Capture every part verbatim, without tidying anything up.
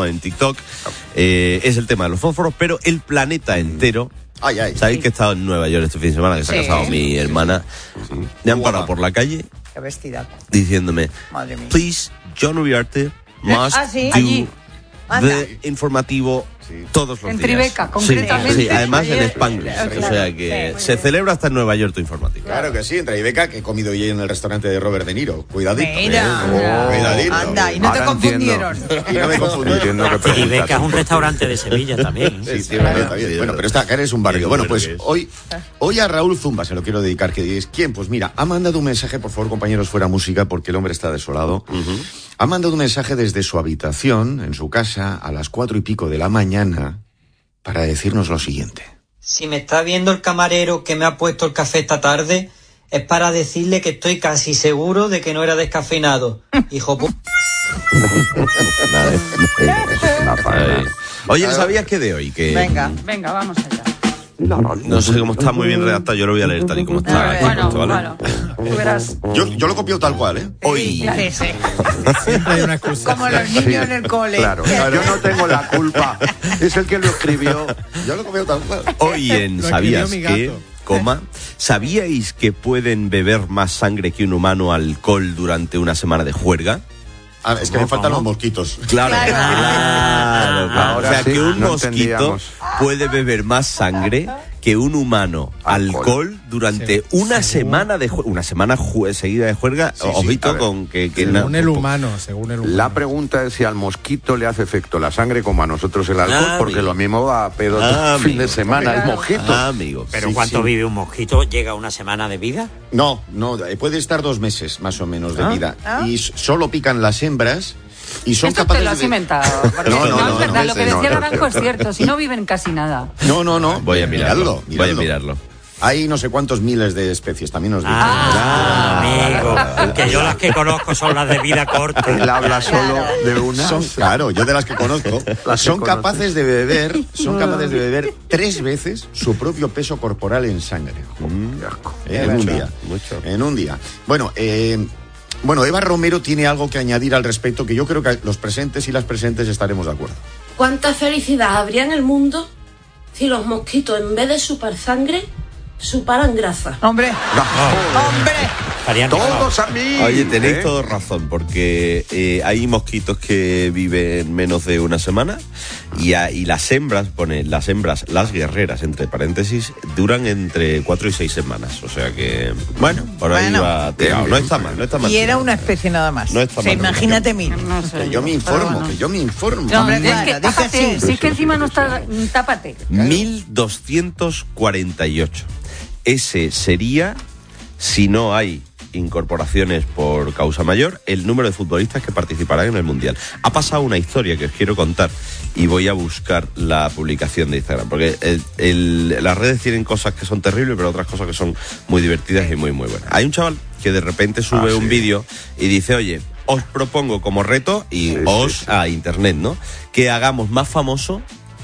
¿no? En TikTok. Eh, es el tema de los fósforos, pero el planeta entero... Ay, ay. ¿Sabéis que he estado en Nueva York este fin de semana? Que se ha Sí. casado mi hermana. Me han parado por la calle Qué vestida. diciéndome, Madre mía. please, John Uriarte must Ah, sí. do Allí. Anda. the informativo todos los En días. Tribeca, Sí, concretamente. Sí, además en Ayer. Spanglish. Claro, O sea que sí. se celebra hasta en Nueva York tu informativo. Claro que sí, en Tribeca, que he comido yo en el restaurante de Robert De Niro. Cuidadito. Mira. ¿eh? Cuidadito. Anda, y no te Ahora confundieron. Y no me confundí. Entiendo que preguntas. Tribeca es un restaurante de Sevilla también. Sí, sí, vale, está bien. Bueno, pero está, acá es un barrio. Bueno, pues hoy, hoy a Raúl Zumba se lo quiero dedicar. Que dices, ¿quién? Pues mira, ha mandado un mensaje, por favor, compañeros, fuera música, porque el hombre está desolado. Uh-huh. Ha mandado un mensaje desde su habitación, en su casa, a las cuatro y pico de la mañana, para decirnos lo siguiente. Si me está viendo el camarero que me ha puesto el café esta tarde, es para decirle que estoy casi seguro de que no era descafeinado. Hijo pu... Una faena. Oye, ¿sabías que de hoy? Que Venga. Venga, vamos allá. no sé cómo está muy bien redactado, yo lo voy a leer tal y como está. aquí Bueno, puesto, ¿vale? bueno. Tú verás. Yo, yo lo copio tal cual, ¿eh? Hoy, Sí, sí. Siempre hay una excusa. Como los niños en el cole. Claro, yo no tengo la culpa. Es el que lo escribió. Yo lo copio tal cual. hoy en Lo ¿Sabías escribió mi que? gato. Coma, ¿sabíais que pueden beber más sangre que un humano alcohol durante una semana de juerga? Ah, es que me faltan los mosquitos. Claro, Claro. claro, claro. Ahora O sea, sí, que un no mosquito entendíamos. puede beber más sangre que un humano Alcohol. alcohol durante Sí, una según- semana de juerga. Una semana ju- seguida de juerga. Sí, sí, Ojito a ver. con que... que Según na- el humano, según el humano. La pregunta es si al mosquito le hace efecto la sangre como a nosotros el alcohol, Ah, porque amigo. lo mismo va a pedo Ah, todo el fin amigo. de semana el Claro. mosquito. Ah, amigos. Pero Sí, ¿cuánto sí. vive un mosquito? ¿Llega a una semana de vida? No, no, eh, puede estar dos meses más o menos de Ah. vida. Ah. Y s- solo pican las hembras y son Esto capaces te lo has de... inventado. Porque No, no, no, es no, verdad. no, Lo que no, decía no, Naranjo no. es cierto. Si no viven casi nada. No, no, no. Voy a mirarlo. Miradlo, Voy a miradlo. mirarlo. Hay no sé cuántos miles de especies, también os digo. Ah, amigo. Que yo las que conozco son las de vida corta. Él habla solo de una. Son, claro, yo de las que conozco, Las que son conoces. capaces de beber, son capaces de beber tres veces su propio peso corporal en sangre. Qué asco. Eh, en un día. mucho. En un día. Bueno, eh, bueno, Eva Romero tiene algo que añadir al respecto que yo creo que los presentes y las presentes estaremos de acuerdo. ¿Cuánta felicidad habría en el mundo si los mosquitos, en vez de chupar sangre, chuparan grasa? Hombre, hombre. Estarían Todos a mí. Oye, tenéis ¿Eh? toda razón, porque eh, hay mosquitos que viven menos de una semana y, a- y las hembras, pone, las hembras, las guerreras, entre paréntesis, duran entre cuatro y seis semanas. O sea que, bueno, por ahí Bueno. va tirado. No está mal, no está mal. Y era tirado. una especie nada más. No está O sea, mal, no. imagínate mil. No sé. Que yo me informo, que yo me informo. No, Hombre, es claro, que dice tápate. así. Si es que encima no está. Tápate. mil doscientos cuarenta y ocho. Ese sería, si no hay incorporaciones por causa mayor, el número de futbolistas que participarán en el Mundial. Ha pasado una historia que os quiero contar y voy a buscar la publicación de Instagram, porque el- el- las redes tienen cosas que son terribles, pero otras cosas que son muy divertidas y muy, muy buenas. Hay un chaval que de repente sube Ah, un sí. vídeo y dice, oye, os propongo como reto, y Sí, os sí, sí. a internet, ¿no? Que hagamos más famoso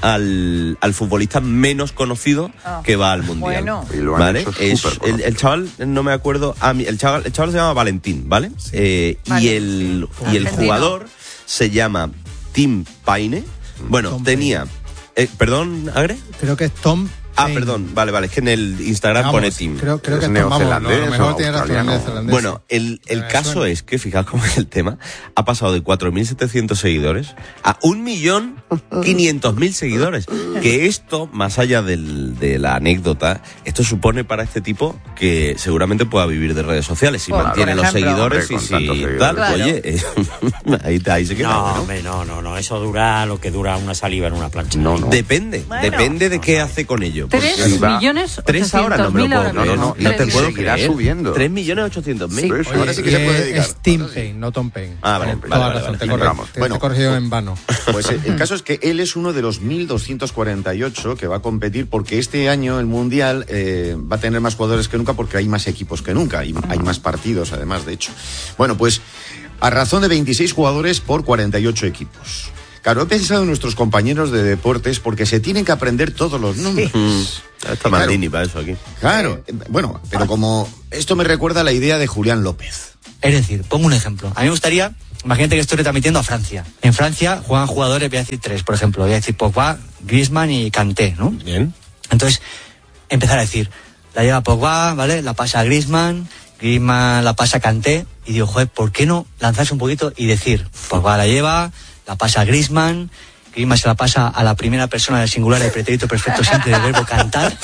al, al futbolista menos conocido Ah. que va al Mundial. Bueno. Y lo han ¿Vale? hecho Es- súper el, el chaval, no me acuerdo, ah, mi- el, chaval, el chaval se llama Valentín, ¿vale? Eh, Vale. y el, y el Argentino. jugador se llama Tim Paine. Bueno, Tom tenía... eh, ¿Perdón, Agre? Creo que es Tom. Ah, Payne. perdón, vale, vale, es que en el Instagram Vamos, pone Tim. Creo, creo Es que es Tom, vamos, no, a neozelandés lo mejor o tiene razón, australiano. neozelandés. Bueno, el, el Me caso suena. es que, fijaos cómo es el tema, ha pasado de cuatro mil setecientos seguidores a un millón quinientos mil seguidores. Que esto, más allá del, de la anécdota, esto supone para este tipo que seguramente pueda vivir de redes sociales. Si Por- mantiene por los ejemplo. seguidores Hombre, y con si tantos seguidores. tal, Claro. oye, eh, ahí, ahí se queda. No, bueno. hombre, no, no, no. Eso dura lo que dura una saliva en una plancha. No, no. Depende, Bueno. depende de qué hace con ello. porque- Tres va- millones Tres ahora no me lo ochocientos mil puedo ahora creer. No, no, mismo. no, no te Tres. puedo seguirá creer. subiendo. tres millones ochocientos mil. Sí. Sí, sí. Ahora sí que se y puede es- dedicar. Es Tim Payne, no Tom Payne. Ah, vale, Tienes vale, toda vale, razón, vale. te, corre- Vamos. te- te Bueno. he corregido en vano. Pues eh, el caso es que él es uno de los mil doscientos cuarenta y ocho que va a competir porque este año el Mundial eh, va a tener más jugadores que nunca porque hay más equipos que nunca y hay más partidos además, de hecho. Bueno, pues a razón de veintiséis jugadores por cuarenta y ocho equipos. Claro, he pensado en nuestros compañeros de deportes porque se tienen que aprender todos los nombres. Mm, está Claro. Maldini para eso aquí. Claro, eh, bueno, pero como esto me recuerda a la idea de Julián López. Es decir, pongo un ejemplo. A mí me gustaría, imagínate que estoy retransmitiendo a Francia. En Francia juegan jugadores, voy a decir tres, por ejemplo. Voy a decir Pogba, Griezmann y Kanté, ¿no? Bien. Entonces, empezar a decir, la lleva Pogba, ¿vale? La pasa a Griezmann, Griezmann la pasa a Kanté, y digo, joder, ¿por qué no lanzarse un poquito y decir, Pogba la lleva, la pasa a Griezmann, Griezmann se la pasa a la primera persona del singular del pretérito perfecto siempre del verbo cantar?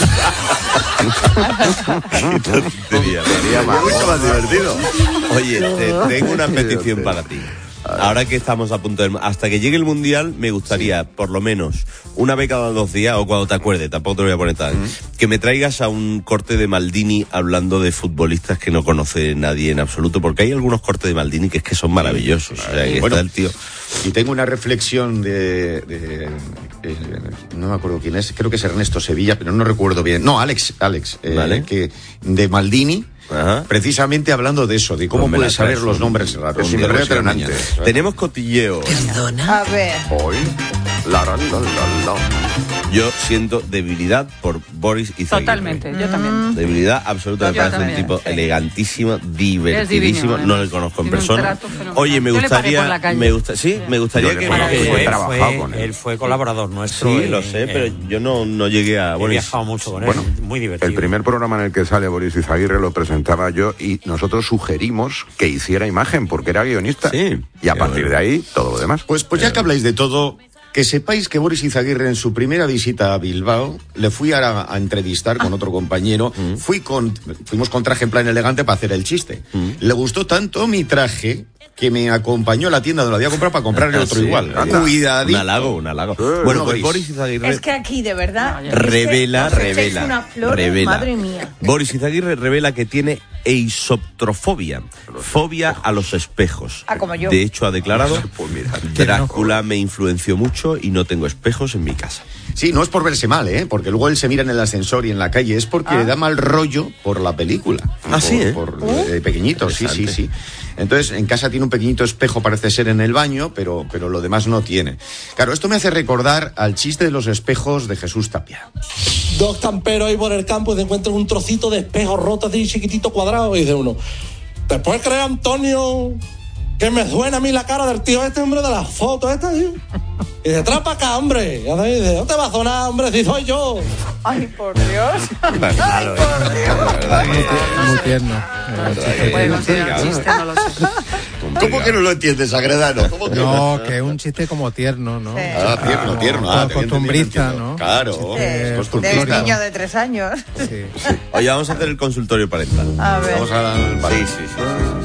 Sería, sería mucho más divertido. Oye, te, tengo una petición para ti. Ahora que estamos a punto de... Hasta que llegue el Mundial, me gustaría, sí, por lo menos, una vez cada dos días, o cuando te acuerdes, tampoco te lo voy a poner tan... Uh-huh. Que me traigas a un corte de Maldini hablando de futbolistas que no conoce nadie en absoluto, porque hay algunos cortes de Maldini que es que son maravillosos. O sea, que bueno, está el tío... Y tengo una reflexión de, de, de... No me acuerdo quién es, creo que es Ernesto Sevilla, pero no recuerdo bien. No, Alex, Alex, eh, ¿vale? que de Maldini... Ajá. Precisamente hablando de eso, de cómo no puedes saber los nombres raros. Es impresionante. Tenemos cotilleo. Perdona. A ver. Hoy. La, la, la, la, la. Yo siento debilidad por Boris Izaguirre. Totalmente, yo también. Debilidad absoluta. Me parece un tipo sí. elegantísimo, divertidísimo. Divino, no le conozco en persona. Oye, me gustaría, me gusta, sí, me gustaría que, bueno, que fue, trabajado fue, con él. Él fue colaborador nuestro. Sí, eh, lo sé, eh, pero yo no, no llegué a. He Boris. viajado mucho con él. Bueno, muy divertido. El primer programa en el que sale Boris Izaguirre lo presentaba yo y nosotros sugerimos que hiciera imagen porque era guionista. Sí. Y a partir bueno. de ahí todo lo demás. Pues, pues ya que habláis de todo. Que sepáis que Boris Izaguirre en su primera visita a Bilbao le fui a, a entrevistar con otro compañero, mm. fui con, fuimos con traje en plan elegante para hacer el chiste. Mm. Le gustó tanto mi traje que me acompañó a la tienda donde lo había comprado para comprarle otro sí, igual. Cuidadito. Un halago, un halago. Sí, bueno, pues Boris Izaguirre... Es que aquí, de verdad... Revela, es que revela, una flor, revela. Madre mía. Boris Izaguirre revela que tiene eisoptrofobia, fobia a los espejos. Ah, como yo. De hecho, ha declarado, pues mira, Drácula me influenció mucho y no tengo espejos en mi casa. Sí, no es por verse mal, ¿eh? Porque luego él se mira en el ascensor y en la calle, es porque ah. le da mal rollo por la película. Ah, por, sí, ¿eh? Por uh, eh, pequeñito, sí, sí, sí. Entonces, en casa tiene un pequeñito espejo, parece ser en el baño, pero, pero lo demás no tiene. Claro, esto me hace recordar al chiste de los espejos de Jesús Tapia. Dos camperos ahí por el campo y se encuentran un trocito de espejo roto así chiquitito cuadrado y dice uno, ¿después cree Antonio que me suena a mí la cara del tío este, hombre, de las fotos estas, tío? Y dice, trae para acá, hombre. Y dice, no te va a sonar, hombre, si soy yo. Ay, por Dios. Ay, claro, por Dios. Muy tierno. Puede considerar un chiste, no lo sé. ¿Cómo que no lo entiendes, Agredano? ¿Cómo que no, que es un chiste como tierno, ¿no? Sí. Ah, tierno, tierno. Ah, costumbrista, ¿no? Claro, sí. es costumbrista. De un niño de tres años. Sí, sí. Oye, vamos a hacer el consultorio parental. A ver. Vamos a... Sí, sí, sí.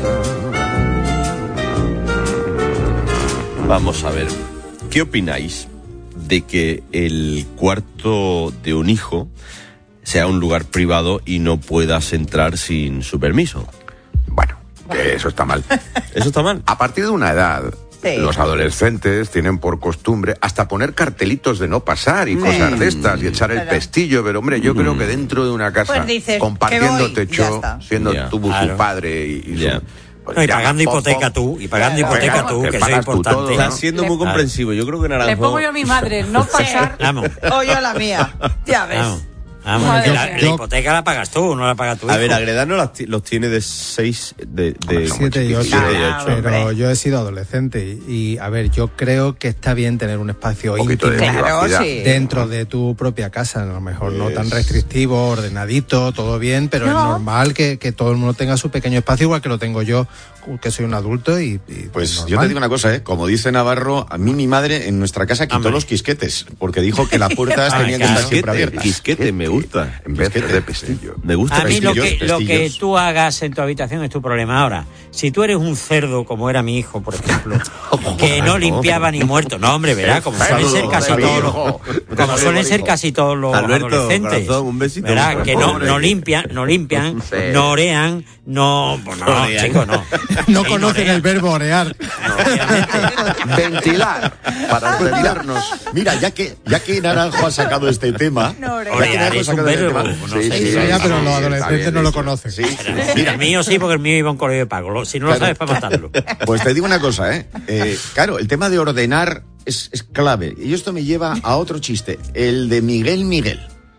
Vamos a ver. ¿Qué opináis de que el cuarto de un hijo sea un lugar privado y no puedas entrar sin su permiso? Bueno, que eso está mal. ¿Eso está mal? A partir de una edad, sí. los adolescentes tienen por costumbre hasta poner cartelitos de no pasar y sí. cosas de estas y echar el claro. pestillo, pero hombre, yo mm. creo que dentro de una casa, pues dices, compartiendo techo, siendo yeah. tú claro. su padre y, y yeah. su... Pues no, y pagando ya, hipoteca pom, pom. tú, y pagando claro, hipoteca tú, que, que eso es importante. Todo, ¿no? Estás siendo muy comprensivo. Yo creo que Naranjo... Le pongo yo a mi madre, no pasar... Vamos. O yo a la mía. Ya ves. Vamos. Vamos, Madre la, la hipoteca la pagas tú, no la pagas tú. A ver, Agredano las t- los tiene de seis, de, de siete y ocho. Ah, pero yo he sido adolescente y, y, a ver, yo creo que está bien tener un espacio íntimo de claro, sí. dentro de tu propia casa. A lo mejor yes. no tan restrictivo, ordenadito, todo bien, pero no. es normal que, que todo el mundo tenga su pequeño espacio, igual que lo tengo yo, que soy un adulto y... y pues normal. Yo te digo una cosa, ¿eh? Como dice Navarro, a mí mi madre en nuestra casa quitó Amén. los quisquetes, porque dijo que las puertas ah, tenían claro. que estar siempre abiertas. Quisquete, me gusta. En vez de pestillo. Me gusta a mí lo que, pestillos. lo que tú hagas en tu habitación es tu problema. Ahora, si tú eres un cerdo, como era mi hijo, por ejemplo, que no limpiaba ni muerto, no, hombre, verá, como suelen ser casi todos los, como suelen ser casi todos los Alberto, adolescentes, corazón, un besito, verá, que no, no limpian, no limpian, sí. no orean, no, pues no, no chicos, no. No conocen el verbo orear. No, ventilar, para ventilarnos. Mira, ya que, ya que Naranjo ha sacado este tema, no, orear es un verbo, no sí, sé. Sí, sí, ya, pero los adolescentes no lo conocen. Sí. Mira, el mío sí, porque el mío iba a un colegio de pago. Si no lo sabes, para matarlo. Pues te digo una cosa, ¿eh? eh claro, el tema de ordenar es, es clave. Y esto me lleva a otro chiste, el de Miguel Miguel.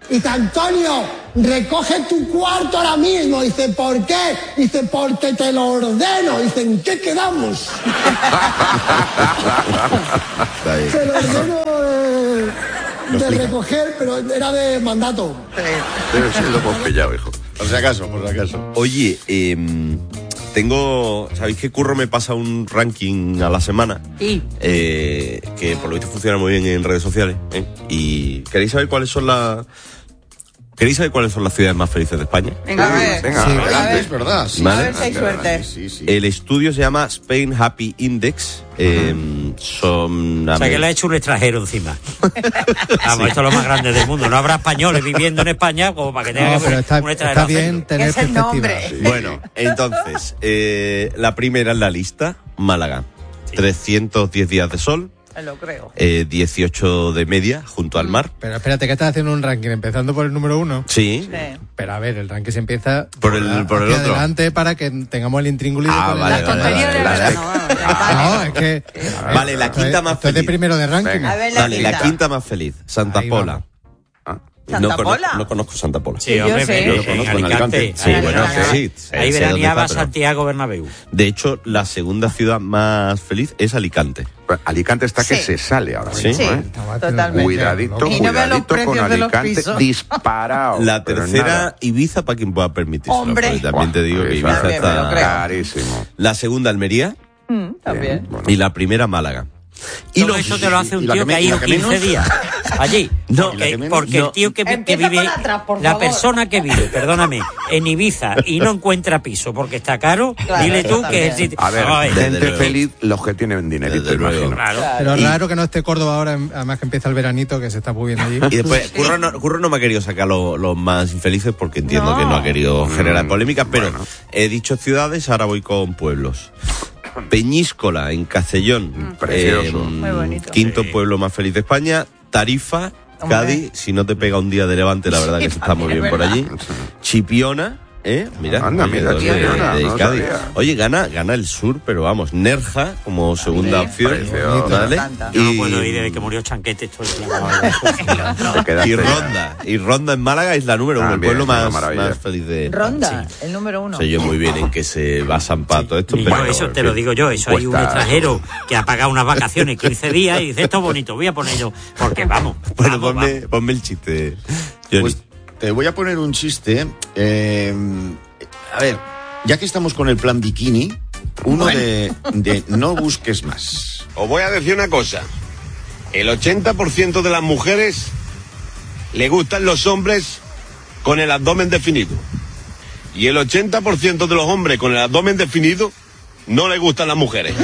Dice, Antonio, recoge tu cuarto ahora mismo. Dice, ¿por qué? Dice, porque te lo ordeno. Dice, ¿en qué quedamos? Se lo ordeno de, de recoger, pero era de mandato. Debe ser lo hemos pillado, hijo. Por si acaso, por si acaso. Oye, eh, tengo... ¿Sabéis que Curro me pasa un ranking a la semana? Sí. Eh, que por lo visto funciona muy bien en redes sociales. ¿eh? Y ¿queréis saber cuáles son las... ¿Queréis saber cuáles son las ciudades más felices de España? Venga, a ver. Venga, Sí, adelante, a ver. es verdad. Sí. ¿Vale? A ver si hay suerte. Sí, sí. El estudio se llama Spain Happy Index. Eh, son... O sea, que lo ha hecho un extranjero encima. Vamos, esto es lo más grande del mundo. No habrá españoles viviendo en España como para que tenga No, que pero está, un extranjero está bien hacerlo. tener Es el perspectiva. nombre. Sí. Bueno, entonces, eh, la primera en la lista, Málaga. trescientos diez días de sol, Lo creo. eh, dieciocho de media junto al mar. Pero espérate, que estás haciendo un ranking empezando por el número uno. Sí. Sí. Pero a ver, el ranking se empieza Por el- por el hacia otro. adelante para que tengamos el intríngulis. de Ah, cuál es vale, la- vale, Tontería vale, de vale. verdad, no, vamos, ya. No, es que. Vale, la esto es- quinta más esto es de feliz. primero de ranking. Venga. A ver la Vale, la quinta. quinta más feliz, Santa Ahí Pola. vamos. Ah, ¿Santa no, Pola? Conozco, no conozco Santa Pola. Sí, Yo hombre, sé. en, Yo lo en conozco en Alicante. Alicante. Sí, Ah, bueno, Alicante. sí. Ahí sé- sé dónde veraneaba está, pero- Santiago Bernabéu. De hecho, la segunda ciudad más feliz es Alicante. pues Alicante está que Sí. se sale ahora Sí. mismo, Sí, ¿eh? totalmente. Cuidadito, Y no vean los cuidadito con precios de los Alicante, pisos. disparado. La pero tercera, nada. Ibiza, para quien pueda permitirse. Hombre. También te digo que Buah, Ibiza eso También me lo está... creo. carísimo. La segunda, Almería. Mm, también. Bueno, Y la primera, Málaga. Y Y todo los- eso te lo hace un y la tío que que ha me- y ido la que quince menos. días allí. No, porque, ¿y la que menos? porque No. el tío que, que Empieza vive, por atrás, por la favor. persona que vive, perdóname, en Ibiza y no encuentra piso porque está caro, Claro, dile tú eso que es el también. sitio. a ver, Ay, desde gente luego. feliz los que tienen dinerito, Desde luego. imagino. claro. Pero Y- raro que no esté Córdoba ahora, además que empieza el veranito, que se está muy bien allí. Y después, Curro no, Curro no me ha querido sacar lo- los más infelices porque entiendo No. que no ha querido generar Mm, polémicas, pero bueno. he dicho ciudades, ahora voy con pueblos. Peñíscola, en Castellón, Precioso. Muy bonito. quinto Sí. pueblo más feliz de España. Tarifa, Hombre. Cádiz, si no te pega un día de levante, la verdad que se está muy también bien es por verdad. allí. Chipiona, ¿eh? Mira, Anda, oye, mira, de- Chipiona, de no Cádiz. sabía. Oye, gana, gana el sur, pero vamos, Nerja como segunda opción. precioso. ¿Vale? Me encanta. Yo no Y- puedo ir desde que murió Chanquete esto el tiempo. Te quedaste Y ya. Ronda. Y Ronda en Málaga es la número uno, el También, pueblo es una más, maravilla. más feliz de... Ronda, el número uno. Sé yo muy bien en qué se basan para todo esto, Y pero... yo eso te lo digo yo, eso hay un Cuesta- extranjero que ha pagado unas vacaciones quince días y dice esto es bonito, voy a ponerlo, porque vamos. Bueno, vamos, ponme, vamos. ponme el chiste, Johnny. Pues te voy a poner un chiste. eh, a ver, ya que estamos con el plan bikini, uno de, de no busques más. Os voy a decir una cosa. El ochenta por ciento de las mujeres le gustan los hombres con el abdomen definido. Y el ochenta por ciento de los hombres con el abdomen definido no le gustan las mujeres.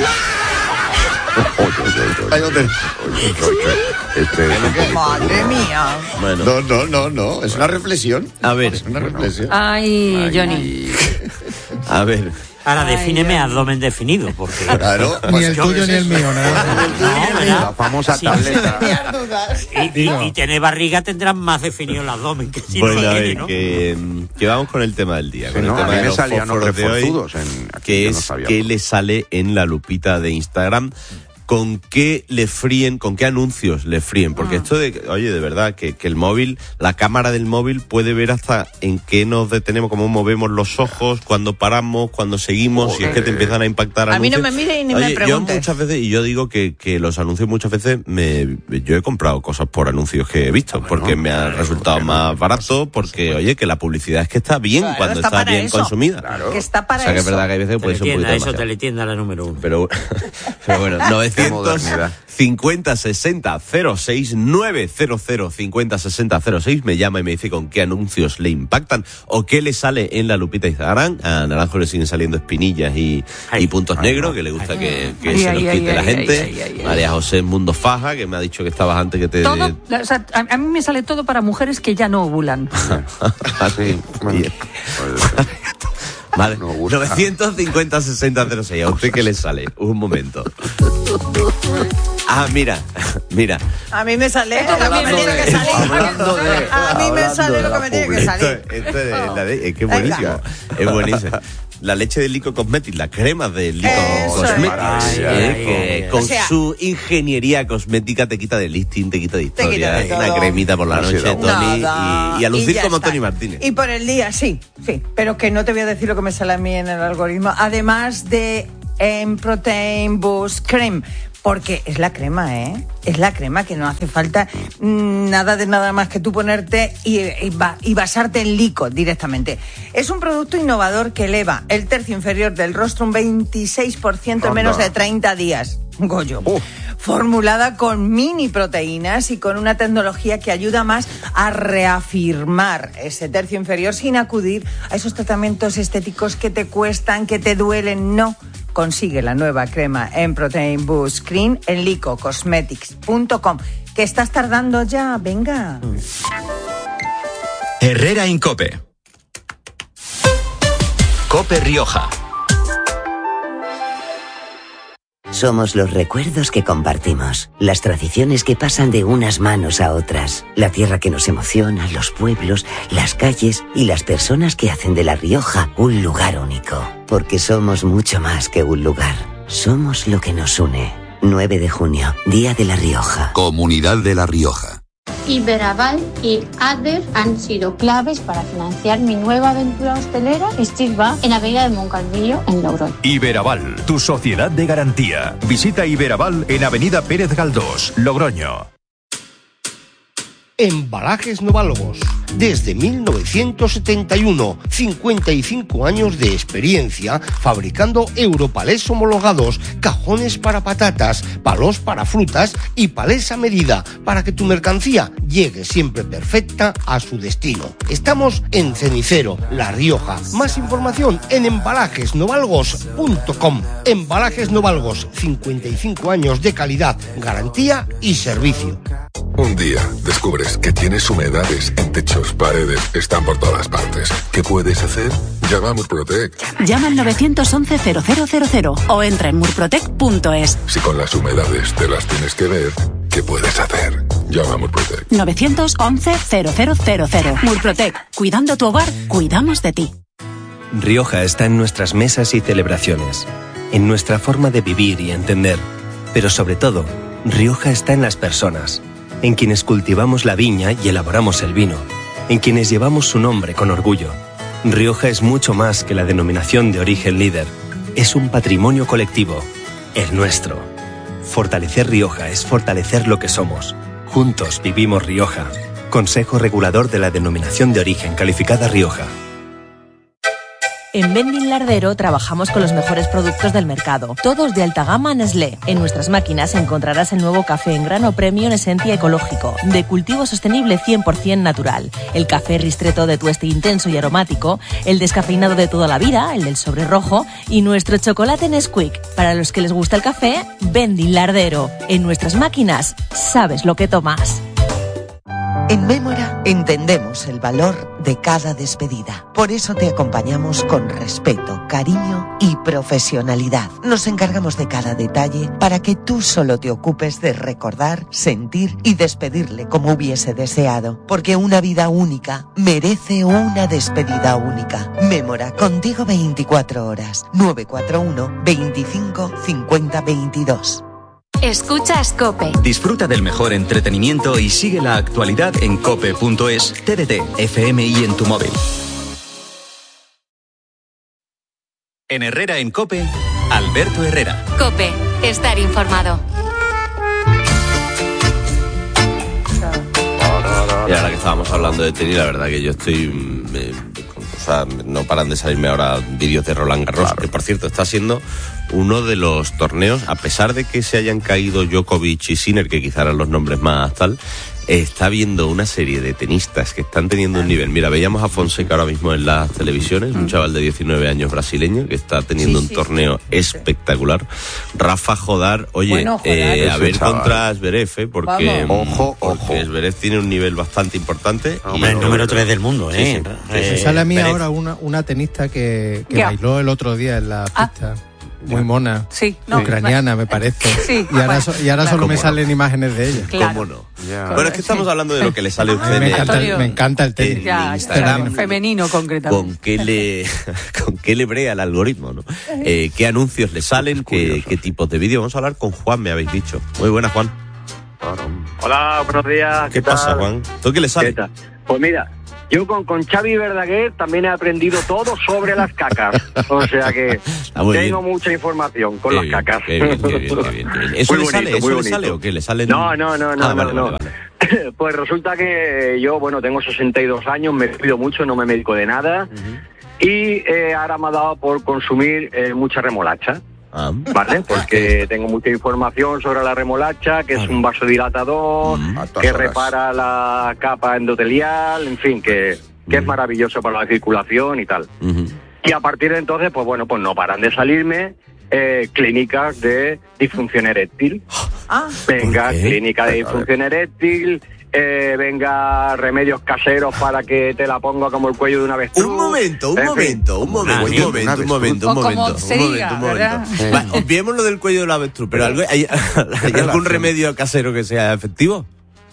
Oye, oye, oye, oye. Ahí lo tenés. Oye, oye, oye. Este es un poquito Madre duro. mía. Bueno, No, no, no, no. Es una reflexión. a ver, Es una reflexión. Ay, Johnny. a ver. Ahora Ay, defíneme Dios. abdomen definido, porque... Claro. Ni pues el yo- tuyo ni el mío, ¿no? No, ¿verdad? La famosa Sí. tableta. Tenías dudas. Y, y, Digo. y tener barriga tendrán más definido el abdomen que si Bueno, no a lo tiene, ver, ¿no? que, que vamos con el tema del día. Sí, con ¿no? el A tema mí de me los salían fósforos los de hoy, reforzudos en- aquí, que yo no es sabía. qué le sale en la lupita de Instagram, con qué le fríen, con qué anuncios le fríen. Porque esto de, oye, de verdad, que, que el móvil, la cámara del móvil puede ver hasta en qué nos detenemos, cómo movemos los ojos, cuando paramos, cuando seguimos, y es que te empiezan a impactar A mí no anuncios. me mires y ni me Oye, preguntes. Yo muchas veces, y yo digo que, que los anuncios muchas veces, me, yo he comprado cosas por anuncios que he visto, porque me ha resultado más barato, porque, oye, que la publicidad es que está bien Claro, cuando está está, para bien eso. consumida. Que está para O sea, que es eso. verdad que hay veces que puede ser un Teletienda, poquito eso, demasiado. teletienda la número uno. Pero, pero bueno, novecientos modernidad. cincuenta sesenta cero seis nueve cero cero cincuenta sesenta cero seis me llama y me dice con qué anuncios le impactan o qué le sale en la lupita de Instagram. A Naranjo le siguen saliendo espinillas y, Ay, y puntos ay, negros, no. que le gusta que, que Ay, se ay, los ay, quite la ay, gente. ay, ay, ay, María José Mundo Faja, que me ha dicho que estabas antes que te... Todo, o sea, a, a mí me sale todo para mujeres que ya no ovulan. Sí, bueno, Bien. pues, Vale, No gusta. novecientos cincuenta sesenta cero seis, ¿a usted qué le sale? Un momento. Ah, mira, mira. A mí me sale lo que me tiene que salir. A mí me sale lo que me tiene que salir. Esto, esto es, la de, es que es buenísimo. Es buenísimo. La leche de Lico Cosmetics, la crema de Lico Eso Cosmetics, es. eh, que con O sea, su ingeniería cosmética te quita de listing, te quita de Te quita historia. de todo. Una cremita por la No noche, se da Tony, Nada. y, y a lucir Y ya como está. Tony Martínez. Y por el día, sí, sí. Pero que no te voy a decir lo que me sale a mí en el algoritmo. Además de en Protein Boost Cream. Porque es la crema, ¿eh? Es la crema que no hace falta mm, nada de nada más que tú ponerte y, y, ba- y basarte en Lico directamente. Es un producto innovador que eleva el tercio inferior del rostro un veintiséis por ciento en menos Anda. de treinta días. Goyo. Formulada con mini proteínas y con una tecnología que ayuda más a reafirmar ese tercio inferior sin acudir a esos tratamientos estéticos que te cuestan, que te duelen. No. Consigue la nueva crema en Protein Boost Cream en lico cosmetics punto com. ¿Que estás tardando ya? Venga. Herrera Incope. Cope Rioja. Somos los recuerdos que compartimos, las tradiciones que pasan de unas manos a otras, la tierra que nos emociona, los pueblos, las calles y las personas que hacen de La Rioja un lugar único. Porque somos mucho más que un lugar, somos lo que nos une. nueve de junio, Día de La Rioja. Comunidad de La Rioja. Iberaval y Adler han sido claves para financiar mi nueva aventura hostelera Street Bar en Avenida de Moncalvillo, en Logroño. Iberaval, tu sociedad de garantía. Visita Iberaval en Avenida Pérez Galdós, Logroño. Embalajes Novalgos. Desde mil novecientos setenta y uno, cincuenta y cinco años de experiencia fabricando europalés homologados, cajones para patatas, palos para frutas y palés a medida para que tu mercancía llegue siempre perfecta a su destino. Estamos en Cenicero, La Rioja. Más información en embalajes novalgos punto com. Embalajes Novalgos, cincuenta y cinco años de calidad, garantía y servicio. Un día descubres que tienes humedades en techos, paredes, están por todas partes. ¿Qué puedes hacer? Llama a Murprotec. Llama al nueve once cero cero cero cero o entra en murprotec punto es. Si con las humedades te las tienes que ver, ¿qué puedes hacer? Llama a Murprotec. nueve once cero cero cero cero. Murprotec. Cuidando tu hogar, cuidamos de ti. Rioja está en nuestras mesas y celebraciones, en nuestra forma de vivir y entender. Pero sobre todo, Rioja está en las personas, en quienes cultivamos la viña y elaboramos el vino, en quienes llevamos su nombre con orgullo. Rioja es mucho más que la denominación de origen líder. Es un patrimonio colectivo, el nuestro. Fortalecer Rioja es fortalecer lo que somos. Juntos vivimos Rioja. Consejo Regulador de la Denominación de Origen Calificada Rioja. En Vending Lardero trabajamos con los mejores productos del mercado, todos de alta gama Nestlé. En nuestras máquinas encontrarás el nuevo café en grano premium Esencia Ecológico, de cultivo sostenible cien por ciento natural, el café Ristretto de tueste intenso y aromático, el descafeinado de toda la vida, el del sobre rojo, y nuestro chocolate Nesquik. Para los que les gusta el café, Vending Lardero. En nuestras máquinas, sabes lo que tomas. En Mémora entendemos el valor de cada despedida. Por eso te acompañamos con respeto, cariño y profesionalidad. Nos encargamos de cada detalle para que tú solo te ocupes de recordar, sentir y despedirle como hubiese deseado. Porque una vida única merece una despedida única. Mémora, contigo veinticuatro horas. nueve cuatro uno, veinticinco, cincuenta, veintidós. Escuchas COPE. Disfruta del mejor entretenimiento y sigue la actualidad en cope punto es, T D T, F M y en tu móvil. En Herrera en COPE, Alberto Herrera. COPE. Estar informado. Y ahora que estábamos hablando de tenis, la verdad que yo estoy... eh, o sea, no paran de salirme ahora vídeos de Roland Garros, claro. Que por cierto está siendo uno de los torneos, a pesar de que se hayan caído Djokovic y Sinner, que quizá eran los nombres más tal, está viendo una serie de tenistas que están teniendo un nivel. Mira, veíamos a Fonseca ahora mismo en las televisiones, un chaval de diecinueve años brasileño que está teniendo sí, un sí, torneo sí, espectacular. Rafa Jodar, oye, bueno, Jodar, eh, a ver chaval. Contra Zverev, eh, porque, ojo, porque ojo. Zverev tiene un nivel bastante importante. Y el número tres del mundo, ¿eh? Sí, sí. Eh, sale a mí Zverev. Ahora una, una tenista que, que bailó el otro día en la pista. Ah. muy mona. Sí, no, ucraniana, me parece. Sí, y ahora, bueno, so, y ahora claro, solo me salen no? imágenes de ella. Claro. ¿Cómo no? Ya. Bueno, es que estamos hablando de lo que le sale a usted. Me encanta, el, me encanta el tenis. Ya, Instagram femenino concretamente. ¿Con qué le, con qué le brea el algoritmo, no? Eh, ¿Qué anuncios le salen? ¿Qué, qué tipos de vídeos? Vamos a hablar con Juan, me habéis dicho. Muy buena, Juan. Hola, buenos días. ¿Qué, ¿Qué pasa, Juan? ¿Tú qué le sale? ¿Qué pues mira, yo con, con Xavi Verdaguer también he aprendido todo sobre las cacas. O sea que tengo bien. mucha información con qué las bien, cacas. Qué bien, qué bien, qué bien, qué bien. ¿Eso muy le bonito, sale? ¿Eso le sale o qué? ¿Le sale? No, no, no, no. Ah, no, vale, no. Vale, vale. Pues resulta que yo, bueno, tengo sesenta y dos años, me cuido mucho, no me medico de nada. Uh-huh. Y eh, ahora me ha dado por consumir eh, mucha remolacha. Ah. ¿Vale? Porque tengo mucha información sobre la remolacha, que es un vasodilatador, mm, que repara la capa endotelial, en fin, que, que mm. es maravilloso para la circulación y tal. Mm-hmm. Y a partir de entonces, pues bueno, pues no paran de salirme eh, clínicas de disfunción eréctil. Ah. Venga, clínica de disfunción eréctil. Eh, venga, remedios caseros para que te la ponga como el cuello de una avestruz. Un momento, un momento, un momento, un momento, un momento, un momento, un momento, un momento. Va, obviemos lo del cuello de la avestruz, pero ¿hay, hay, ¿hay algún remedio casero que sea efectivo?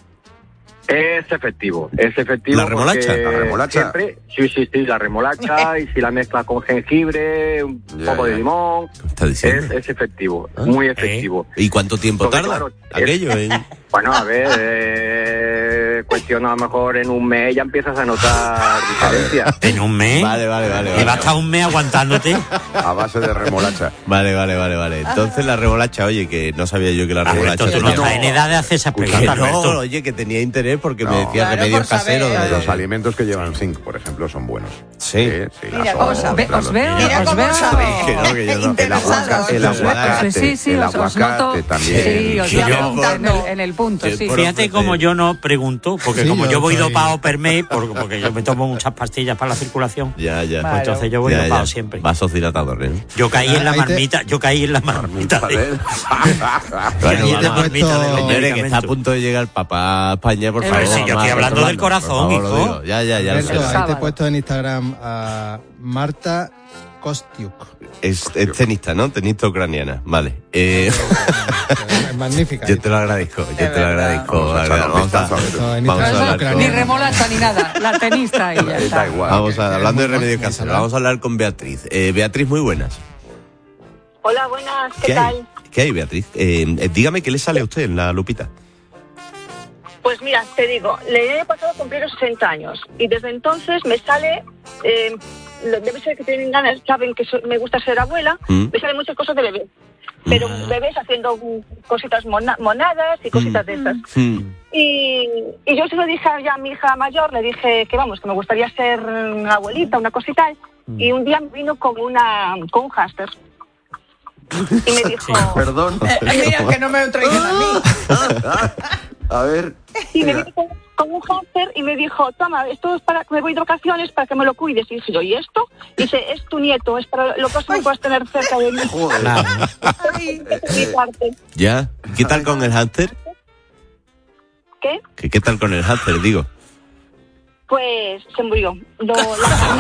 Es efectivo, es efectivo. ¿La remolacha? ¿La remolacha? Siempre, sí, sí, sí, la remolacha, y si la mezclas con jengibre, un ya, poco ya. de limón, ¿Qué está diciendo? Es, es efectivo, ¿Ah? muy efectivo. ¿Eh? ¿Y cuánto tiempo Porque, tarda claro, aquello? Es, en... Bueno, a ver, eh, cuestión a lo mejor en un mes ya empiezas a notar diferencias. ¿En un mes? Vale, vale, vale. ¿Y vale, vas a estar un mes aguantándote? A base de remolacha. Vale, vale, vale, vale. Entonces la remolacha, oye, que no sabía yo que la remolacha... Alberto, tú no estás en edad de hacer esas preguntas, no, oye, que tenía interés porque no, me decía claro, remedios caseros. De... Los alimentos que llevan zinc, por ejemplo, son buenos. Sí. sí, sí Mira, cómo sabe, os veo, Mira os veo. Que no, que yo no. El aguacate, el aguacate, sí, sí, el os, os aguacate noto, también. Sí, os voy apuntando en el punto, sí. Fíjate como yo no pregunto, porque sí, como yo, yo voy soy... dopado per mes, porque, porque yo me tomo muchas pastillas para la circulación. Ya, ya. Pues entonces yo voy ya, dopado ya. siempre. Vasos dilatadores, ¿eh? Yo caí en la marmita, yo caí en la marmita. Bueno, señores, que está a punto de llegar papá a España, por favor. Sí, yo estoy hablando del corazón, hijo. Ya, ya, ya. Ahí te he puesto en Instagram a Marta Kostiuk. Es, es tenista, ¿no? Tenista ucraniana. Vale. Eh... Es magnífica. Yo te lo agradezco, yo te lo agradezco. Vamos a, vamos a hablar con... Ni remolacha ni nada, la tenista y ya está. Igual, vamos a, hablando de remedios caseros, vamos a hablar con Beatriz. Eh, Beatriz, muy buenas. Hola, buenas, ¿qué, ¿Qué tal? Hay? ¿Qué hay, Beatriz? Eh, dígame, ¿qué le sale a usted en la lupita? Pues mira, te digo, le he pasado a cumplir los sesenta años y desde entonces me sale... Eh, debe ser que tienen ganas, saben que so, me gusta ser abuela, ¿Mm? me salen muchas cosas de bebé. Pero mm. bebés haciendo cositas mona, monadas y cositas mm. de esas. Mm. Y, y yo se lo dije ya a mi hija mayor, le dije que vamos, que me gustaría ser abuelita, una cosita. Mm. Y un día me vino con, una, con un hámster. Y me dijo... Sí. Perdón. Mira que no me lo traigan a mí. A ver... Y me vino con, con un hámster y me dijo, toma, esto es para que me voy de vacaciones para que me lo cuides. Y dije yo, ¿y esto? Y dice, es tu nieto, es para lo próximo que puedas tener cerca de mí. ¿Ya? ¿Qué tal con el hámster? ¿Qué? ¿Qué, qué tal con el hámster, digo? Pues se murió. Lo, la...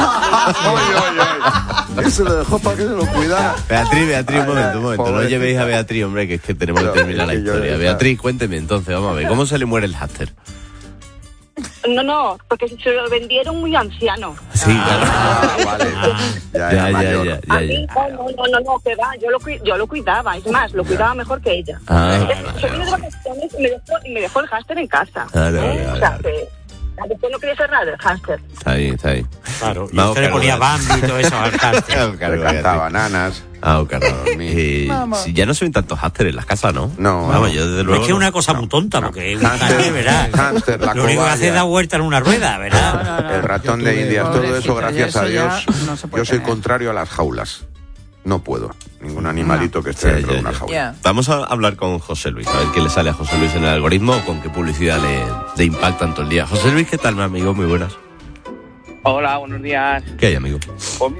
Él se lo dejó para que se lo cuidara. Beatriz, Beatriz, un momento, un momento. No llevéis a Beatriz, hombre, que es que tenemos que terminar la historia. Beatriz, cuénteme entonces, vamos a ver, ¿cómo se le muere el hámster? No, no, porque se lo vendieron muy anciano. Sí, claro. Ah, vale. Ya, ya, ya, ya, ya, ya, ya. No, no, no, no, que va, yo lo, yo lo cuidaba, es más, lo cuidaba mejor que ella. Ah, se vino de vacaciones y me dejó, y me dejó el hámster en casa. Ah, no, ¿eh? no, no, o sea, que... Después no quería hacer nada del hámster. Está bien, está bien. Claro, y usted le ponía Bambi y todo eso al hámster. Le cantaba bananas. Ah, claro. eh, si ya no se ven tantos hámsteres en las casas, ¿no? No. Vamos, yo desde luego. Es que es una cosa no, muy tonta, no. porque es un hámster, ¿verdad? Hámster, la Lo único que hace es dar vuelta en una rueda, ¿verdad? No, no, no. El ratón de Indias, todo eso, gracias a Dios. No yo soy tener. contrario a las jaulas. No puedo. Ningún animalito no. que esté sí, dentro ya, de una jaula. Yeah. Vamos a hablar con José Luis, a ver qué le sale a José Luis en el algoritmo o con qué publicidad le, le impacta todo el día. José Luis, ¿qué tal, mi amigo? Muy buenas. Hola, buenos días. ¿Qué hay, amigo? Pues mira,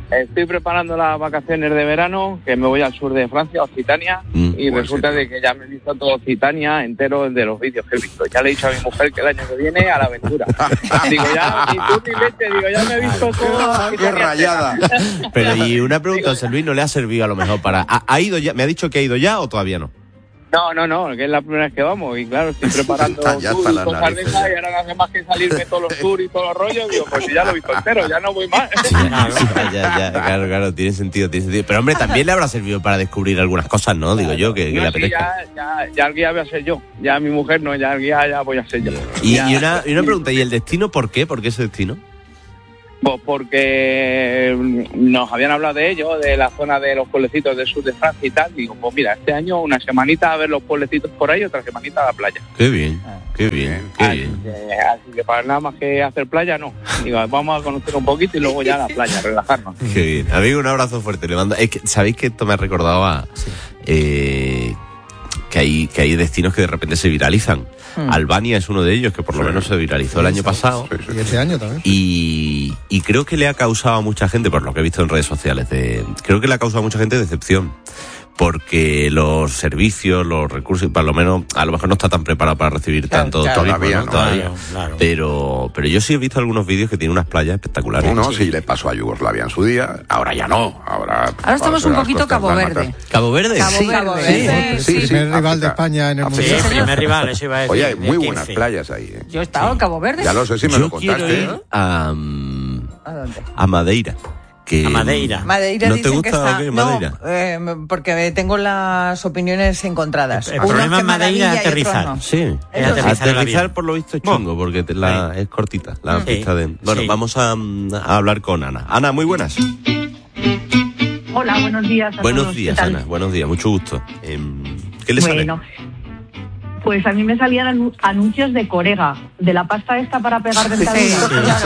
estoy preparando las vacaciones de verano, que me voy al sur de Francia, a Occitania, mm, y resulta de que ya me he visto todo Occitania entero de los vídeos que he visto. Ya le he dicho a mi mujer que el año que viene a la aventura. Digo, ya, ni tú ni leche, digo, ya me he visto todo. ¡Qué rayada! Pero y una pregunta, José Luis, ¿no le ha servido a lo mejor para... ¿Ha, ha ido ya? ¿Me ha dicho que ha ido ya o todavía no? No, no, no, que es la primera vez que vamos y claro, estoy preparando tours y cosas de esas y ahora no hace más que salirme todos los tours y todos los rollos, digo, pues si ya lo he visto entero, ya no voy más. Sí, ya, ya, ya, claro, claro, tiene sentido, tiene sentido. Pero hombre, también le habrá servido para descubrir algunas cosas, ¿no? Digo yo, que, que no, le sí, apetezca. Ya, ya, ya el guía voy a ser yo, ya mi mujer no, ya el guía ya voy a ser yo. Y, ya, y, una, y una pregunta, ¿y el destino por qué? ¿Por qué ese destino? Pues porque nos habían hablado de ello, de la zona de los pueblecitos del sur de Francia y tal. Digo, pues mira, este año una semanita a ver los pueblecitos por ahí, otra semanita a la playa. Qué bien, qué bien, qué así bien. Que, así que para nada más que hacer playa, no. Digo, vamos a conocer un poquito y luego ya a la playa, relajarnos. Qué bien. Amigo, un abrazo fuerte. Le mando... Es que, ¿sabéis que esto me ha recordado a... Sí. Eh, que hay, que hay destinos que de repente se viralizan? Hmm. Albania es uno de ellos, que por lo sí. menos se viralizó sí, el año sí, pasado. Sí, sí. Y este año también. Y, y creo que le ha causado a mucha gente, por lo que he visto en redes sociales, de, creo que le ha causado a mucha gente decepción. Porque los servicios, los recursos, por lo menos, a lo mejor no está tan preparado para recibir claro, tanto claro, turismo, todavía, ¿no? ¿no? Todavía. Claro, claro. Pero, pero yo sí he visto algunos vídeos que tienen unas playas espectaculares. Uno sí le pasó a Yugoslavia en su día, ahora ya no. Ahora, ahora estamos un poquito Cabo Verde. ¿Cabo Verde? Cabo sí, Verde. Sí, sí, sí, sí, primer sí, rival África. De España en el Mundial. Sí, el primer rival, eso iba a decir. Oye, hay muy buenas playas ahí. ¿eh? Yo he estado en Cabo Verde. Ya lo sé si me yo lo contaste. Quiero ir a, um, ¿A dónde? A Madeira. Que, a Madeira. Madeira ¿No dicen te gusta que está, o qué, Madeira? No, eh, porque tengo las opiniones encontradas. El, el problema es Madeira aterrizar. No. Sí, es aterrizar, aterrizar por lo visto es chungo, porque te la, sí. es cortita la sí. pista de... Bueno, sí. vamos a, a hablar con Ana. Ana, muy buenas. Hola, buenos días a Buenos todos. días, Ana, buenos días, mucho gusto. Eh, ¿Qué le bueno, sale? Pues a mí me salían anuncios de Corega, de la pasta esta para pegar dentaduras.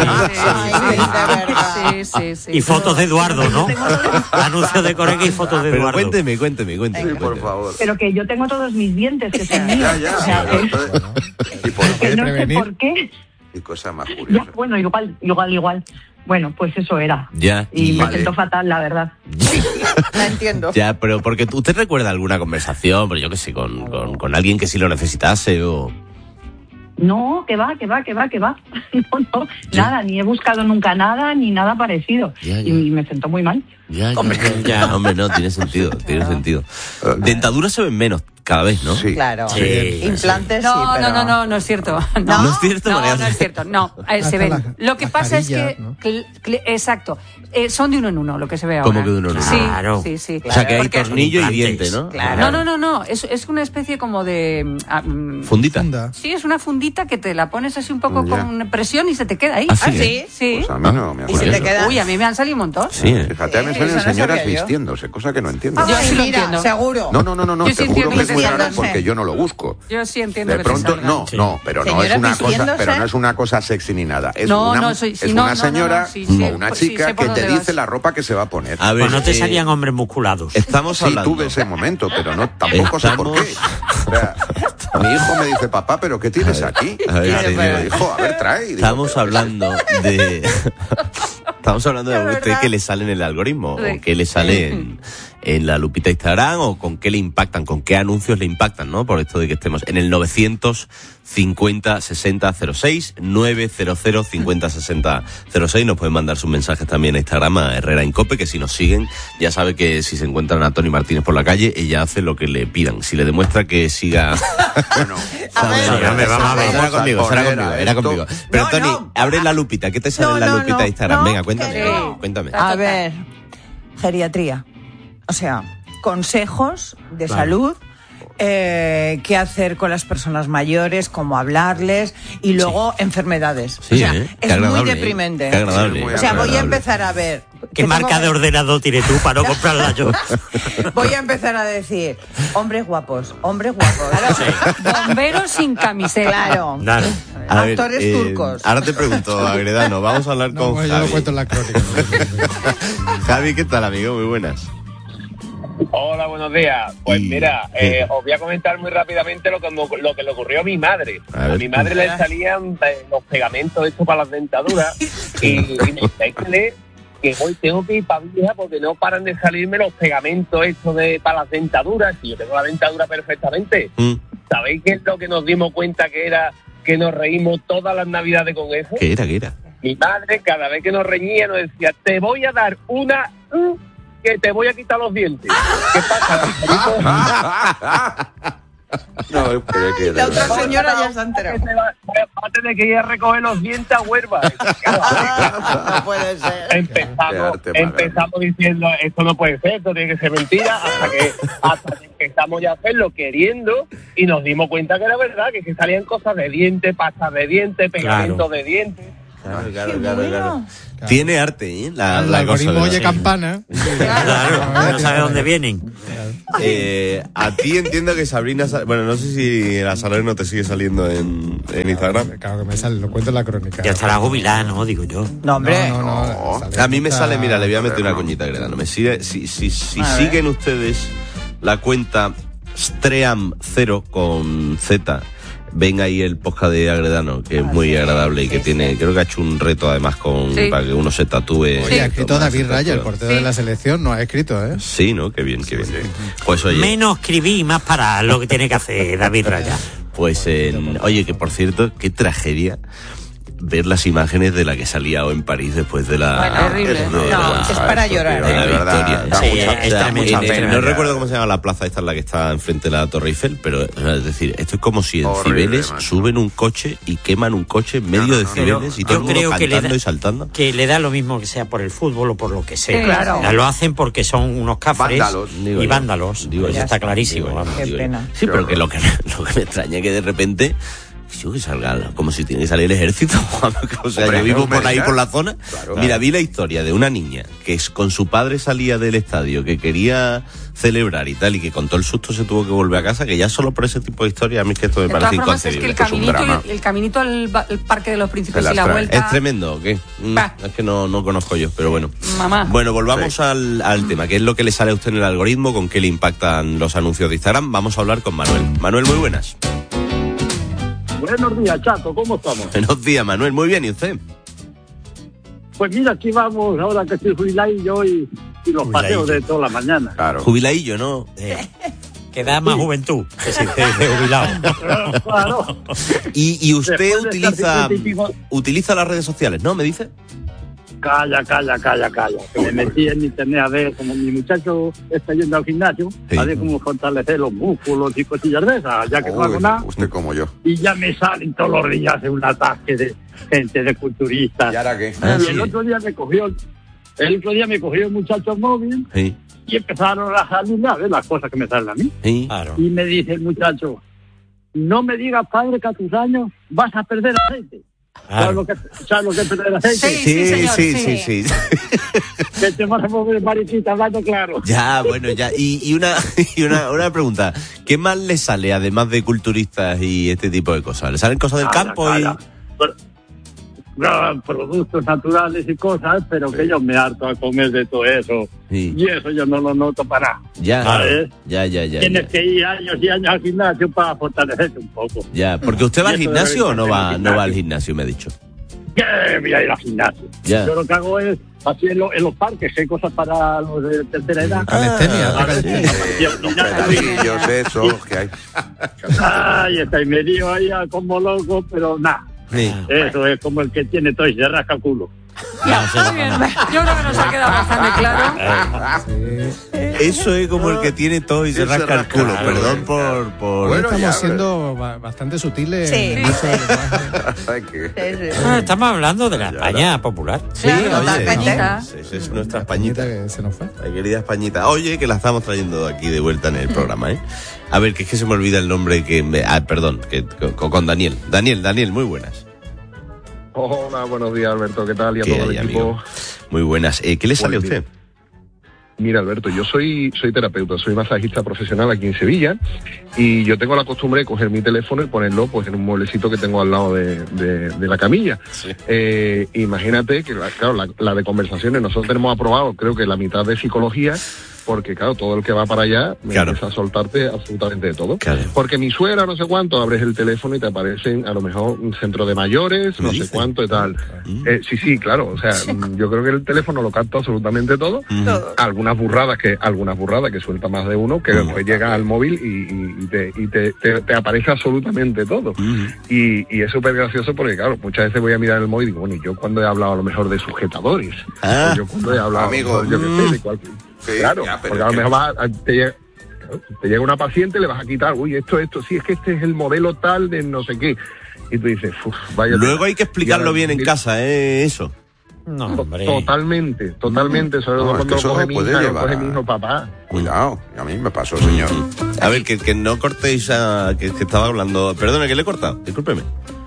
Sí, sí, sí. Y fotos de Eduardo, ¿no? Anuncios de Corega y fotos de Eduardo. Pero cuénteme, cuénteme, cuénteme. Sí, por favor. Pero que yo tengo todos mis dientes, que son míos. Ya, ya. O sea, que, ¿Y por qué? Que no sé por qué. Y cosa más curiosa. Ya, bueno, igual, igual, igual. Bueno, pues eso era. Ya. Y vale. me siento fatal, la verdad. La entiendo. Ya, pero porque usted recuerda alguna conversación, pero yo qué sé, con, con, con alguien que sí lo necesitase o... No, que va, que va, que va, que va. No, no, ya. Nada, ni he buscado nunca nada, ni nada parecido. Ya, ya. Y me siento muy mal. Ya, ya, hombre, ya, hombre, no, tiene sentido, tiene sentido. Dentaduras se ven menos cada vez, ¿no? Sí. Claro. Sí. Implantes, no, sí, pero... No, no, no, no es cierto. No, no es cierto, no, María. No, es cierto, no, eh, se ven. La, lo que pasa es que, ¿no? que, que, exacto, eh, eh, son de uno en uno lo que se ve ahora. ¿Cómo que de uno en uno? Sí, claro. sí, sí. O sea, que hay porque tornillo y diente, ¿no? Claro. No, no, no, no, es, es una especie como de... Um, ¿Fundita? Funda. Sí, es una fundita que te la pones así un poco ya. Con presión y se te queda ahí. ¿Ah, sí? ¿Ah, sí? Sí. Pues a mí no me ¿Y si te queda? Uy, a mí me han salido un montón. Sí, ¿eh? Fíjate, a mí me salen señoras vistiéndose, cosa que no entiendo. Yo sí lo entiendo. Seguro. No, no, no, no, no Yo te sí juro que es muy raro vistiéndose. porque yo no lo busco. Yo sí entiendo de que pronto, te no, sí. no, pero no es Señora una cosa, vistiéndose. pero no es una cosa sexy ni nada. Es No, una, no, soy- es sí, no, una no, no, señora no, sí, sí, o una sí, chica sé por que te dónde dice vas. la ropa que se va a poner. A ver, Pues no te eh, salían hombres musculados. Estamos Sí, hablando... tuve ese momento, pero no tampoco sé por qué. O sea, mi hijo me dice, papá, ¿pero qué tienes aquí? A ver, Y le señor. digo, hijo, a ver, trae. Y digo, Estamos "Pero, hablando de... Estamos hablando de usted que le sale en el algoritmo, Sí. o que le sale en, en la lupita de Instagram, o con qué le impactan, con qué anuncios le impactan, ¿no? Por esto de que estemos en el novecientos cincuenta sesenta cero seis, novecientos cincuenta sesenta cero seis. Nos pueden mandar sus mensajes también a Instagram, a Herrera en Cope, que si nos siguen, ya sabe que si se encuentran a Tony Martínez por la calle, ella hace lo que le pidan. Si le demuestra que siga... Bueno, A ver, No, no, me vamos a ver. Era conmigo, era conmigo, era esto. conmigo. Pero No, Tony, no. abre la lupita. ¿Qué te sale No, en la no, lupita no, de Instagram? no, Venga, cuéntame. que no. Cuéntame. A ver, geriatría. O sea, consejos de Vale. salud, eh, qué hacer con las personas mayores, cómo hablarles y luego enfermedades. Sí, o sea, ¿eh? Qué es muy agradable, ¿eh? deprimente. Qué agradable. Sí, muy O sea, voy a agradable. empezar a ver. ¿Qué que marca tengo- de ordenador tienes tú para no comprarla yo? Voy a empezar a decir, hombres guapos, hombres guapos. Bomberos sin camiseta. Claro. Claro. A ver, Actores eh, turcos. Ahora te pregunto, Agredano, vamos a hablar No, con bueno, yo lo Javi. cuento en la crónica. Javi, ¿qué tal, amigo? Muy buenas. Hola, buenos días. Pues Y- mira, eh, os voy a comentar muy rápidamente lo que, me- lo que le ocurrió a mi madre. A A, ver. mi madre le salían eh, los pegamentos estos para las dentaduras y, y me dice, échale, que hoy tengo que ir para vieja porque no paran de salirme los pegamentos estos de para las dentaduras, y yo tengo la dentadura perfectamente. Mm. ¿Sabéis qué es lo que nos dimos cuenta que era que nos reímos todas las navidades con eso? ¿Qué era, qué era? Mi madre cada vez que nos reñía nos decía, te voy a dar una... Uh, que te voy a quitar los dientes. ¿Qué pasa? No, pero es que la otra señora ya se ha enterado. Va, va a tener que ir a recoger los dientes a Huelva. No puede ser. Empezamos, empezamos diciendo, esto no puede ser, esto tiene que ser mentira, hasta que, hasta que empezamos ya a hacerlo queriendo y nos dimos cuenta que era verdad, que, que salían cosas de dientes, pastas de dientes, pegamentos claro. de dientes. Claro, claro, claro, claro. Tiene arte, ¿eh? La, el la algoritmo cosa oye campana. Claro, no sabe dónde vienen. Eh, a ti entiendo que Sabrina... Bueno, no sé si la Salerno te sigue saliendo en, en Instagram. Claro que me sale, lo cuento en la crónica. Ya estará jubilada, ¿no? Digo yo. No, hombre. No, no, no, no. A mí me sale, mira, le voy a meter una coñita, Gredano. Me sigue, si si, si siguen ustedes la cuenta Stream cero con Z... Ven ahí el podcast de Agredano, que es muy agradable y que tiene, creo que ha hecho un reto además con sí. para que uno se tatúe. Oye, ha escrito David Raya, el portero sí. de la selección, no ha escrito, ¿eh? Sí, ¿no? Qué bien, qué bien. Sí. Pues oye. Menos escribí y más para lo que tiene que hacer David Raya. Pues, eh, oye, que por cierto, qué tragedia ver las imágenes de la que salía en París después de la... Bueno, horrible. De, no, la, es para llorar. De la victoria. Sí, sí, o sea, mucha en, pena. No recuerdo cómo se llama la plaza esta, en la que está enfrente de la Torre Eiffel, pero es decir, esto es como si en horrible, Cibeles macho. Suben un coche y queman un coche en medio no, no, de Cibeles y todo el mundo cantando da, y saltando. Que le da lo mismo que sea por el fútbol o por lo que sea. Sí, claro. Ya lo hacen porque son unos cafres vándalos, y vándalos. Digo, eso está clarísimo. Digo, vamos, qué digo, pena. Sí, pero que lo que, lo que me extraña es que de repente... Yo que salga, como si tiene que salir el ejército. O sea, hombre, yo vivo por ahí, por la zona. Claro, Mira, claro. vi la historia de una niña que es, con su padre salía del estadio, que quería celebrar y tal, y que con todo el susto se tuvo que volver a casa, que ya solo por ese tipo de historia a mí es que esto me de parece formas, inconcebible. Es que el caminito, el, el caminito al el Parque de los Príncipes y la vuelta... ¿Es tremendo o qué? Mm, es que no, no conozco yo, pero bueno. Mamá. Bueno, volvamos sí. al, al tema, que es lo que le sale a usted en el algoritmo, con qué le impactan los anuncios de Instagram. Vamos a hablar con Manuel. Manuel, muy buenas. Buenos días, Chato, ¿cómo estamos? Buenos días, Manuel, muy bien, ¿y usted? Pues mira, aquí vamos, ahora que estoy jubiladillo y, y los paseos de toda la mañana. Claro. Jubiladillo, ¿no? Eh, que da más juventud que si te de jubilado. Claro. ¿Y, y usted utiliza, utiliza las redes sociales, no? ¿Me dice? Calla, calla, calla, calla. Que me metí en internet a ver, como mi muchacho está yendo al gimnasio, sí. a ver cómo fortalecer los músculos y cosillas de esas, ya que Uy, no hago nada. Usted como yo. Y ya me salen todos los días un ataque de gente, de culturistas. ¿Y ahora qué? Ah, y sí. el otro día me cogió, el otro día me cogió el muchacho móvil sí. y empezaron a salir a ver las cosas que me salen a mí. Sí. Claro. Y me dice el muchacho, no me digas, padre, que a tus años vas a perder aceite. Claro. ¿Sabes lo que, ¿sabes lo que es perder aceite? Sí, sí, señor, sí, sí, sí, sí. Que te vas a mover mariquita hablando claro. Ya, bueno, ya. Y, y, una, y una, una pregunta. ¿Qué más le sale, además de culturistas y este tipo de cosas? ¿Le salen cosas del calla, campo? Calla. Y... Pero, no, productos naturales y cosas, pero sí. que yo me harto a comer de todo eso. Sí. Y eso yo no lo noto para nada. Ya, ¿sabes? ya, ya, ya. Tienes ya. que ir años y años al gimnasio para fortalecerte un poco. Ya, porque usted va al gimnasio o no va, no va al gimnasio, me ha dicho. Que voy a ir al gimnasio. Ya. Yo lo que hago es así en, lo, en los parques, hay cosas para los de tercera edad. Calistenia. Ah, los pescadillos, eso, que hay. Ay, está y me dio ahí como loco, pero nada. Sí. Eso es como el que tiene todo y se rasca el culo. Ya, muy bien. Yo creo que nos ha quedado bastante claro. Sí. Eso es como el que tiene todo y se rasca el culo. Claro. Perdón por... por... Bueno, estamos ya, siendo pero... bastante sutiles. Sí. En eso ah, estamos hablando de la España popular. Sí, claro, oye, la Españita. Esa es nuestra Españita. Que se nos fue. La querida Españita. Oye, que la estamos trayendo aquí de vuelta en el programa, ¿eh? A ver, que es que se me olvida el nombre que... Me... Ah, perdón, que con, con Daniel. Daniel, Daniel, muy buenas. Hola, buenos días, Alberto, ¿qué tal? Y a ¿Qué todo hay, el equipo. Amigo? Muy buenas. Eh, ¿Qué le sale pues, a usted? Mira, Alberto, yo soy soy terapeuta, soy masajista profesional aquí en Sevilla y yo tengo la costumbre de coger mi teléfono y ponerlo pues en un mueblecito que tengo al lado de, de, de la camilla. Sí. Eh, imagínate que, la, claro, la, la de conversaciones, nosotros tenemos aprobado creo que la mitad de psicología porque claro, todo el que va para allá me Claro. empieza a soltarte absolutamente de todo. Claro. Porque mi suegra, no sé cuánto, abres el teléfono y te aparecen a lo mejor un centro de mayores, no sé cuánto y tal. Eh, sí, sí, claro, o sea, yo creo que el teléfono lo capta absolutamente todo. Algunas burradas que algunas burradas que suelta más de uno, que después llega al móvil y, y- y te, y te, te- te aparece absolutamente todo. Y, y es súper gracioso porque, claro, muchas veces voy a mirar el móvil y digo, bueno, ¿y yo cuando he hablado a lo mejor de sujetadores? Ah. O yo cuando he hablado, Amigo, yo qué sé, de cualquier... Sí, claro, ya, pero porque a lo que- mejor vas a- te llega, claro, te llega una paciente, le vas a quitar, uy, esto, esto, sí, es que este es el modelo tal de no sé qué. Y tú dices, uff, vaya... Luego hay que explicarlo Y ahora- bien en casa, ¿eh? Eso. No, To- hombre. Totalmente, totalmente. Sobre No, todo es que cuando eso lo coge se mi puede hija, lo llevar coge a- mi hijo, papá. Cuidado, a mí me pasó, señor. A ver, que, que no cortéis a... Que, que estaba hablando... Perdone, que le he cortado. Discúlpeme.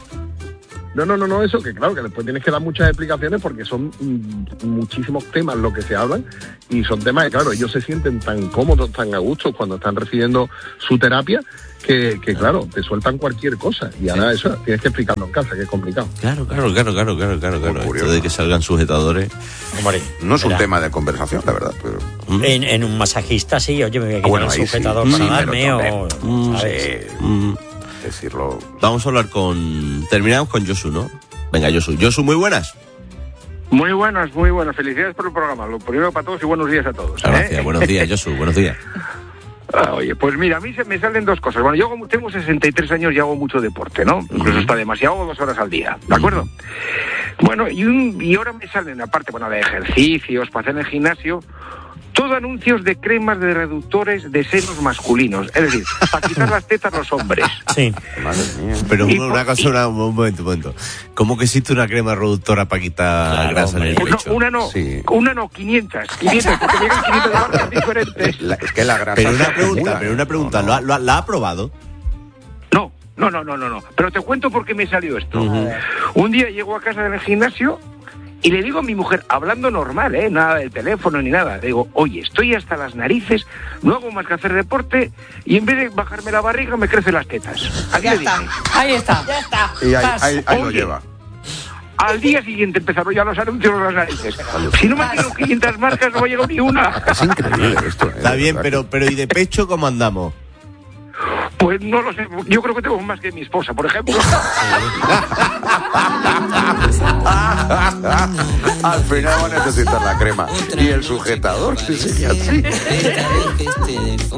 No, no, no, no, eso que claro, que después tienes que dar muchas explicaciones porque son mm, muchísimos temas los que se hablan y son temas que, claro, ellos se sienten tan cómodos, tan a gusto cuando están recibiendo su terapia que, que claro, te sueltan cualquier cosa y ahora eso tienes que explicarlo en casa, que es complicado. Claro, claro, claro, claro, claro, claro, claro. Esto de que salgan sujetadores. Hombre, No es un mira, tema de conversación, la verdad, pero... En, en un masajista sí, oye, me voy a quitar Bueno, el ahí sí. sujetador Sí, para pero darme o... también, ¿sabes? Mm, decirlo... Vamos a hablar con... Terminamos con Josu, ¿no? Venga, Josu. Josu, muy buenas. Muy buenas, muy buenas. Felicidades por el programa. Lo primero para todos y buenos días a todos. ¿eh? Gracias, buenos días, Josu, buenos días. Ah, oye, pues mira, a mí se me salen dos cosas. Bueno, yo hago- tengo sesenta y tres años y hago mucho deporte, ¿no? Incluso está demasiado, hago dos horas al día, ¿de acuerdo? Bueno, y, un, y ahora me salen, aparte, bueno, de ejercicios, para hacer en el gimnasio, todo anuncios de cremas de reductores de senos masculinos. Es decir, para quitar las tetas a los hombres. Sí. Madre mía. Pero Y una, por- una cosa, una- un momento, un momento. ¿Cómo que existe una crema reductora para quitar Claro, grasa en el hombre. No, pecho? una no, Sí. una no, quinientas, quinientas, porque llegan quinientas de marcas diferentes. La- es que la grasa Pero se una pregunta, acumula, pero una ¿eh? pregunta. No, ¿Lo, ha, no. lo ha- la ha probado? No, no, no, no, no, no. Pero te cuento por qué me salió esto. Un día llego a casa del gimnasio y le digo a mi mujer, hablando normal, ¿eh? Nada del teléfono ni nada. Le digo, oye, estoy hasta las narices, no hago más que hacer deporte y en vez de bajarme la barriga me crecen las tetas. Aquí Ya le está. dije. Ahí está. Ya está. Y ahí, Pas. ahí- ahí lo Oye. lleva. Al día siguiente empezaron ya los anuncios de las narices. Si no me tiro quinientas marcas no me ha llegado ni una. Es increíble esto. ¿eh? Está De bien, verdad pero, pero ¿y de pecho cómo andamos? Pues no lo sé, yo creo que tengo más que mi esposa, por ejemplo. Al final va a necesitar la crema y el sujetador, sí, sí, así.